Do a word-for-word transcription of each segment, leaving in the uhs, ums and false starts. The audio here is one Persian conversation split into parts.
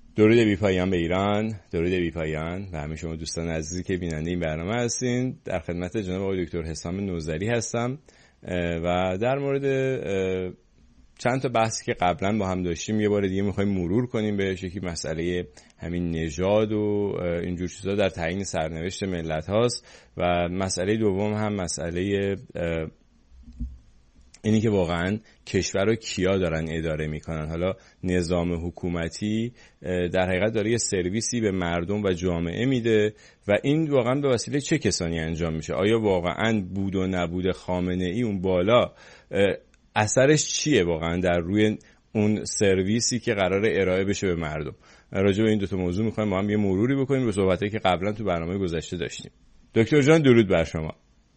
درود بی پایان به ایران، درود بی پایان و همه شما دوستان عزیزی که بیننده این برنامه هستین. در خدمت جناب آقای دکتر حسام نوذری هستم و در مورد چند تا بحثی که قبلا با هم داشتیم یه بار دیگه میخوایم مرور کنیم بهش. یکی مسئله همین نژاد و اینجور چیزا در تعیین سرنوشت ملت هاست و مسئله دوم هم مسئله اینی که واقعا کشور رو کیا دارن اداره میکنن. حالا نظام حکومتی در حقیقت داره یه سرویسی به مردم و جامعه میده و این واقعا به وسیله چه کسانی انجام میشه؟ آیا واقعا بود و نبود خامنه ای اون بالا اثرش چیه واقعا در روی اون سرویسی که قرار ارائه بشه به مردم؟ راجع به این دو تا موضوع میخوایم با هم یه مروری بکنیم به صحبتایی که قبلا تو برنامه گذشته داشتیم. دکتر جان درود بر شما.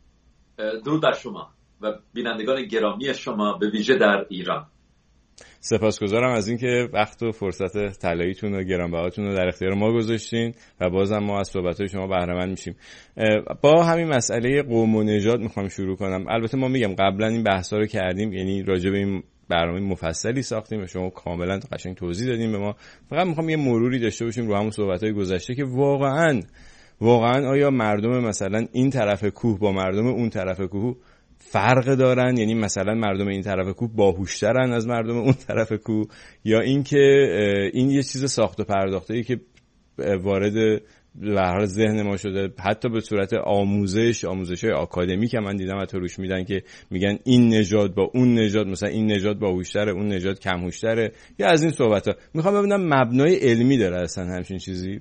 درود بر شما و بینندگان گرامی شما به ویژه در ایران. سپاسگزارم از اینکه وقت و فرصت طلاییتون و گرانبهاتون رو در اختیار ما گذاشتین و بازم ما از صحبت‌های شما بهره مند میشیم. با همین مسئله قوم و نژاد میخوام شروع کنم. البته ما میگم قبلا این بحثا رو کردیم، یعنی راجع به این برنامه مفصلی ساختیم و شما کاملا قشنگ توضیح دادیم به ما. فقط میخوام یه مروری داشته باشیم رو همون صحبت‌های گذشته که واقعا واقعا آیا مردم مثلا این طرف کوه با مردم اون طرف کوه فرق دارن؟ یعنی مثلا مردم این طرف کوه باهوش‌ترن از مردم اون طرف کوه، یا اینکه این یه چیز ساخت و پرداخته‌ای که وارد به هر حال ذهن ما شده، حتی به صورت آموزش آموزش‌های آکادمیک من دیدم حتی روش میدن که میگن این نژاد با اون نژاد، مثلا این نژاد باهوش‌تره اون نژاد کم‌هوش‌تره، یا از این صحبت‌ها. میخوام ببینم مبنای علمی داره اصلا همچین چیزی؟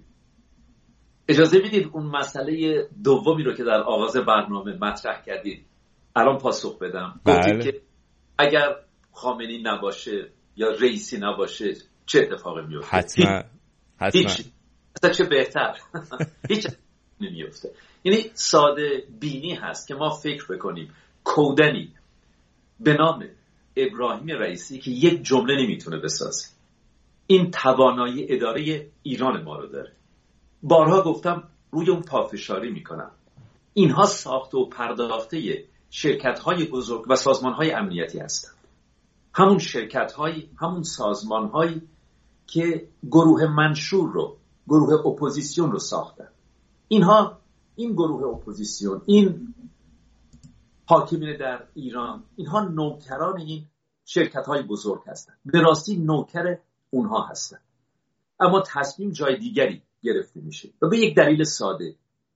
اجازه بدید اون مسئله دومی رو که در آغاز برنامه مطرح کردید الان پاسخ بدم. بله. گفتید که اگر خامنه‌ای نباشه یا رئیسی نباشه چه اتفاقی میفته؟ حتما حتما هیچ. اصلا چه بهتر. هیچ نمیفته. یعنی ساده بینی هست که ما فکر بکنیم کودنی به نام ابراهیم رئیسی که یک جمله نمیتونه بسازه این توانایی اداره ایران ما رو داره. بارها گفتم روی اون پافشاری میکنم. اینها ساخته و پرداخته شرکت‌های بزرگ و سازمان‌های امنیتی هستند. همون شرکت‌های، همون سازمان‌هایی که گروه منشور رو، گروه اپوزیسیون رو ساختن. اینها، این گروه اپوزیسیون، این حاکمین در ایران، اینها نوکران این شرکت‌های بزرگ هستند. به راستی نوکر اونها هستند. اما تصمیم جای دیگری گرفته میشه و به یک دلیل ساده.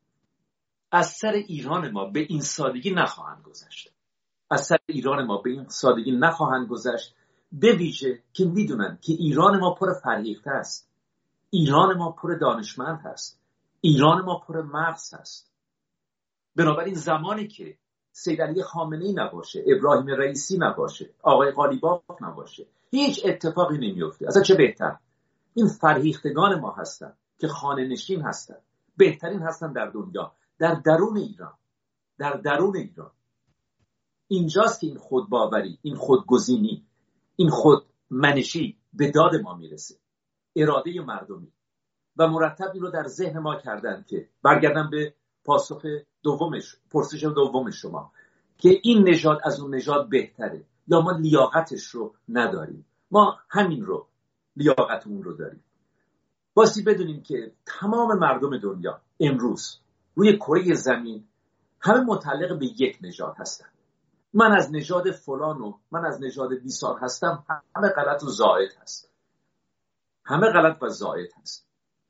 از سر ایران ما به این سادگی نخواهند گذشت. از سر ایران ما به این سادگی نخواهند گذشت، به ویژه که میدونن که ایران ما پر فرهیخته است. ایران ما پر دانشمند هست. ایران ما پر مغز هست. بنابراین زمانی که سید علی خامنه‌ای نباشه، ابراهیم رئیسی نباشه، آقای قالیباف نباشه، هیچ اتفاقی نمیفته. اصلا چه بهتر. این فرهیختگان ما هستن که خانه نشین هستن. بهترین هستن در دنیا، در درون ایران. در درون ایران اینجاست که این خودباوری، این خودگزینی، این خودمنشی به داد ما میرسه. اراده مردمی و مرتب این رو در ذهن ما کردن که برگردم به پاسخ دومش، پرسش دوم شما، که این نژاد از اون نژاد بهتره یا ما لیاقتش رو نداریم. ما همین رو، لیاقتمون رو داریم. باستی بدونیم که تمام مردم دنیا امروز روی کره زمین همه متعلق به یک نژاد هستن. من از نژاد فلان و من از نژاد بیسار هستم، همه غلط و زائد هست. همه غلط و زائد هست.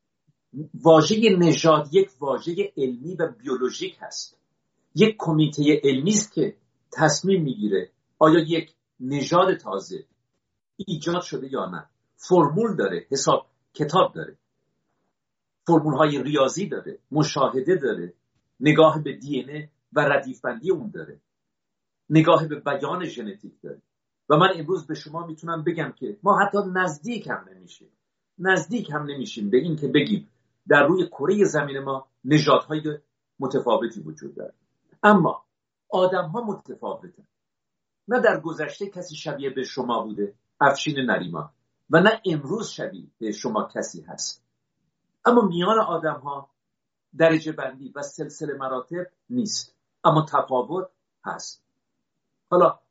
واژه نژاد یک واژه علمی و بیولوژیک هست. یک کمیته علمی است که تصمیم میگیره آیا یک نژاد تازه ایجاد شده یا نه. فرمول داره، حساب کتاب داره، فرمول های ریاضی داره، مشاهده داره، نگاه به دی ان ای و ردیف بندی اون داره، نگاه به بیان ژنتیک داره. و من امروز به شما میتونم بگم که ما حتی نزدیک هم نمیشیم نزدیک هم نمیشیم به این که بگیم در روی کره زمین ما نژادهای متفاوتی وجود داره. اما آدم ها متفاوته. نه در گذشته کسی شبیه به شما بوده، افشین نریمان، و نه امروز شبیه به شما کسی هست. اما میان آدم ها درجه بندی و سلسله مراتب نیست، اما تفاوت هست. حالا